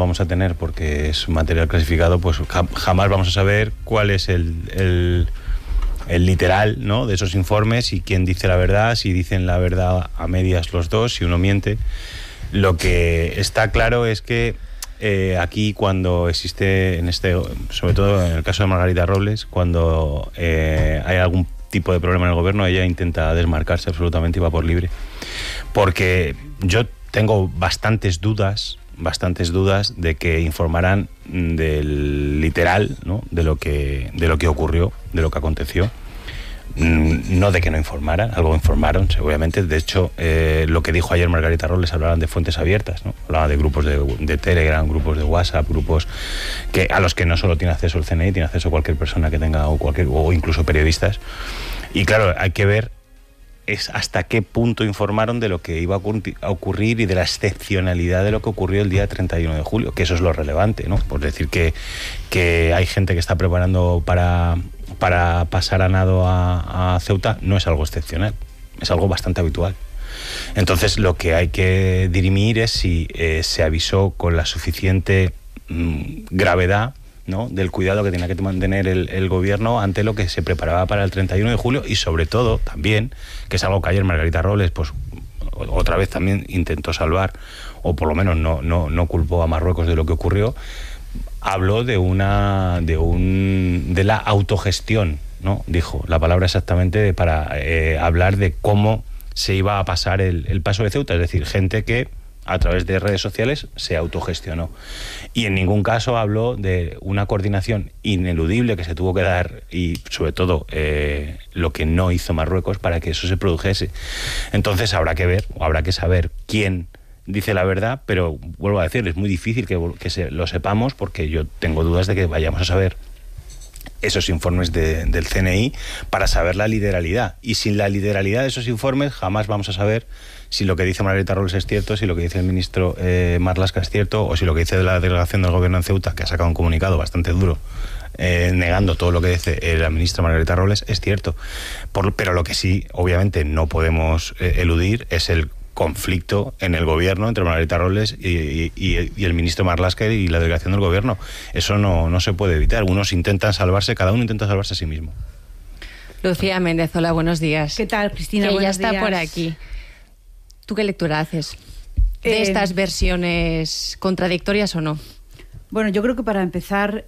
vamos a tener porque es material clasificado, pues jamás vamos a saber cuál es el literal, ¿no?, de esos informes y quién dice la verdad, si dicen la verdad a medias los dos, si uno miente. Lo que está claro es que aquí cuando existe, sobre todo en el caso de Margarita Robles, cuando hay algún tipo de problema en el gobierno, ella intenta desmarcarse absolutamente y va por libre. Porque yo tengo bastantes dudas de que informaran del literal, ¿no?, de lo que ocurrió, de lo que aconteció. No de que no informaran, algo informaron seguramente. De hecho, lo que dijo ayer Margarita Robles, hablaban de fuentes abiertas, ¿no? Hablaban de grupos de Telegram, grupos de WhatsApp, grupos a los que no solo tiene acceso el CNI, tiene acceso cualquier persona que tenga o incluso periodistas. Y claro, hay que ver hasta qué punto informaron de lo que iba a ocurrir y de la excepcionalidad de lo que ocurrió el día 31 de julio, que eso es lo relevante, ¿no? Por decir que hay gente que está preparando para pasar a nado a Ceuta, no es algo excepcional, es algo bastante habitual. Entonces lo que hay que dirimir es si se avisó con la suficiente gravedad, ¿no?, del cuidado que tenía que mantener el gobierno ante lo que se preparaba para el 31 de julio y sobre todo también, que es algo que ayer Margarita Robles pues otra vez también intentó salvar, o por lo menos no culpó a Marruecos de lo que ocurrió. Habló de la autogestión, ¿no? Dijo la palabra exactamente para hablar de cómo se iba a pasar el paso de Ceuta, es decir, gente que a través de redes sociales se autogestionó. Y en ningún caso habló de una coordinación ineludible que se tuvo que dar y sobre todo lo que no hizo Marruecos para que eso se produjese. Entonces habrá que ver, o habrá que saber quién dice la verdad, pero vuelvo a decir, es muy difícil que lo sepamos porque yo tengo dudas de que vayamos a saber esos informes del CNI para saber la literalidad. Y sin la literalidad de esos informes jamás vamos a saber si lo que dice Margarita Robles es cierto, si lo que dice el ministro Marlaska es cierto, o si lo que dice la delegación del gobierno en Ceuta, que ha sacado un comunicado bastante duro negando todo lo que dice la ministra Margarita Robles, es cierto. Pero lo que sí, obviamente, no podemos eludir es el conflicto en el gobierno entre Margarita Robles y el ministro Marlaska y la delegación del gobierno. Eso no se puede evitar. Cada uno intenta salvarse a sí mismo. Lucía Méndez, hola, buenos días. ¿Qué tal, Cristina? Que buenos ya está días. por aquí. ¿Tú qué lectura haces de estas versiones contradictorias o no? Bueno, yo creo que para empezar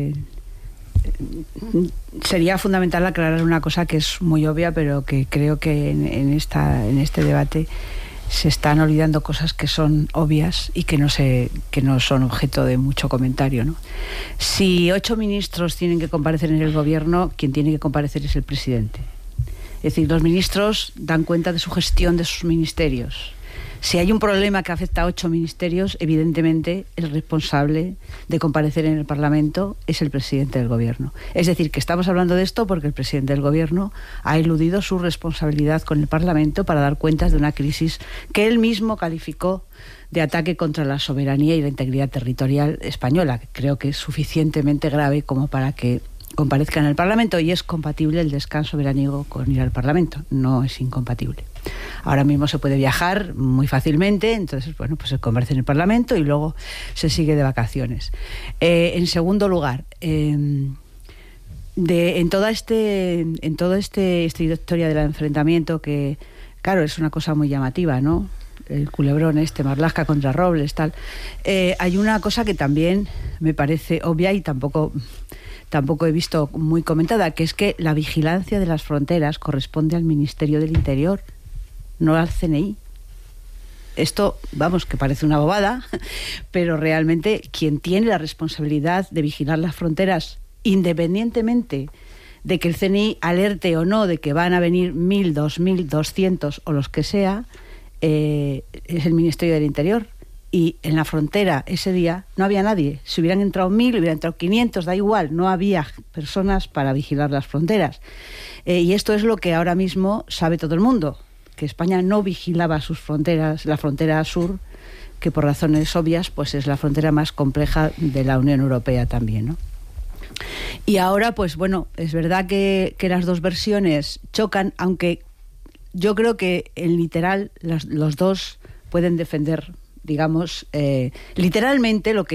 sería fundamental aclarar una cosa que es muy obvia, pero que creo que en este debate se están olvidando cosas que son obvias y que no son objeto de mucho comentario, ¿no? Si 8 ministros tienen que comparecer en el gobierno, quien tiene que comparecer es el presidente. Es decir, los ministros dan cuenta de su gestión de sus ministerios. Si hay un problema que afecta a 8 ministerios, evidentemente el responsable de comparecer en el Parlamento es el presidente del Gobierno. Es decir, que estamos hablando de esto porque el presidente del Gobierno ha eludido su responsabilidad con el Parlamento para dar cuentas de una crisis que él mismo calificó de ataque contra la soberanía y la integridad territorial española, que creo que es suficientemente grave como para que comparezca en el Parlamento, y es compatible el descanso veraniego con ir al Parlamento, no es incompatible. Ahora mismo se puede viajar muy fácilmente, entonces, bueno, pues se comparece en el Parlamento y luego se sigue de vacaciones. En segundo lugar, en toda esta historia del enfrentamiento, que claro, es una cosa muy llamativa, ¿no? El culebrón Marlaska contra Robles, tal. Hay una cosa que también me parece obvia y tampoco he visto muy comentada, que es que la vigilancia de las fronteras corresponde al Ministerio del Interior, no al CNI. Esto, vamos, que parece una bobada, pero realmente quien tiene la responsabilidad de vigilar las fronteras, independientemente de que el CNI alerte o no de que van a venir 1.000, 2.000, 200 o los que sea, es el Ministerio del Interior. Y en la frontera ese día no había nadie. Si hubieran entrado 1.000, hubieran entrado 500, da igual, no había personas para vigilar las fronteras. Y esto es lo que ahora mismo sabe todo el mundo, que España no vigilaba sus fronteras, la frontera sur, que por razones obvias pues es la frontera más compleja de la Unión Europea también, ¿no? Y ahora, pues bueno, es verdad que las dos versiones chocan, aunque yo creo que en literal los dos pueden defender, digamos, literalmente lo que